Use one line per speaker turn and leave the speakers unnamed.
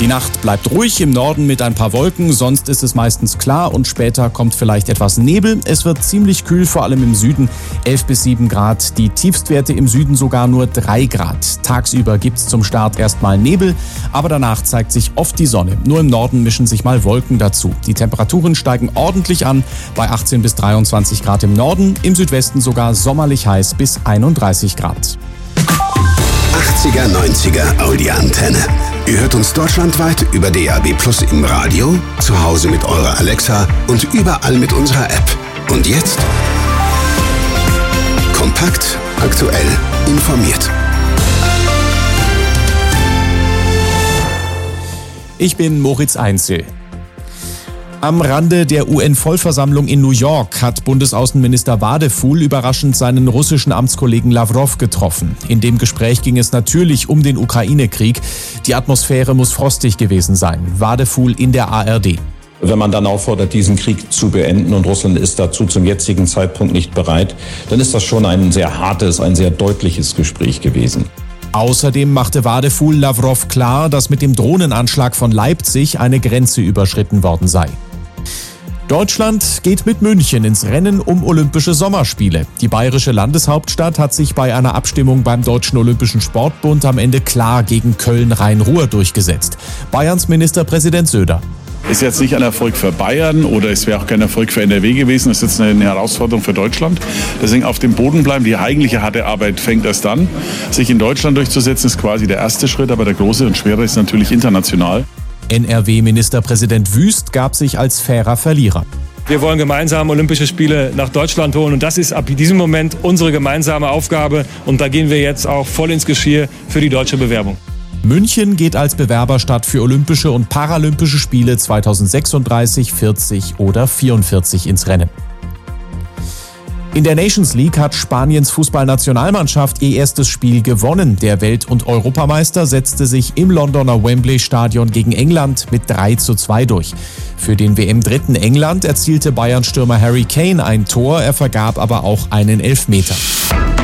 Die Nacht bleibt ruhig, im Norden mit ein paar Wolken, sonst ist es meistens klar und später kommt vielleicht etwas Nebel. Es wird ziemlich kühl, vor allem im Süden, 11 bis 7 Grad. Die Tiefstwerte im Süden sogar nur 3 Grad. Tagsüber gibt's zum Start erstmal Nebel, aber danach zeigt sich oft die Sonne. Nur im Norden mischen sich mal Wolken dazu. Die Temperaturen steigen ordentlich an, bei 18 bis 23 Grad im Norden, im Südwesten sogar sommerlich heiß bis 31 Grad.
80er, 90er Audi-Antenne. Ihr hört uns deutschlandweit über DAB+ im Radio, zu Hause mit eurer Alexa und überall mit unserer App. Und jetzt? Kompakt, aktuell, informiert.
Ich bin Moritz Einzel. Am Rande der UN-Vollversammlung in New York hat Bundesaußenminister Wadefuhl überraschend seinen russischen Amtskollegen Lawrow getroffen. In dem Gespräch ging es natürlich um den Ukraine-Krieg. Die Atmosphäre muss frostig gewesen sein. Wadefuhl in der ARD.
Wenn man dann auffordert, diesen Krieg zu beenden und Russland ist dazu zum jetzigen Zeitpunkt nicht bereit, dann ist das schon ein sehr hartes, ein sehr deutliches Gespräch gewesen.
Außerdem machte Wadefuhl Lawrow klar, dass mit dem Drohnenanschlag von Leipzig eine Grenze überschritten worden sei. Deutschland geht mit München ins Rennen um Olympische Sommerspiele. Die bayerische Landeshauptstadt hat sich bei einer Abstimmung beim Deutschen Olympischen Sportbund am Ende klar gegen Köln-Rhein-Ruhr durchgesetzt. Bayerns Ministerpräsident Söder.
Ist jetzt nicht ein Erfolg für Bayern oder es wäre auch kein Erfolg für NRW gewesen. Es ist jetzt eine Herausforderung für Deutschland. Deswegen auf dem Boden bleiben. Die eigentliche harte Arbeit fängt erst an. Sich in Deutschland durchzusetzen ist quasi der erste Schritt, aber der große und schwere ist natürlich international.
NRW-Ministerpräsident Wüst gab sich als fairer Verlierer.
Wir wollen gemeinsam Olympische Spiele nach Deutschland holen und das ist ab diesem Moment unsere gemeinsame Aufgabe und da gehen wir jetzt auch voll ins Geschirr für die deutsche Bewerbung.
München geht als Bewerberstadt für Olympische und Paralympische Spiele 2036, 40 oder 44 ins Rennen. In der Nations League hat Spaniens Fußballnationalmannschaft ihr erstes Spiel gewonnen. Der Welt- und Europameister setzte sich im Londoner Wembley-Stadion gegen England mit 3:2 durch. Für den WM-Dritten England erzielte Bayern-Stürmer Harry Kane ein Tor, er vergab aber auch einen Elfmeter.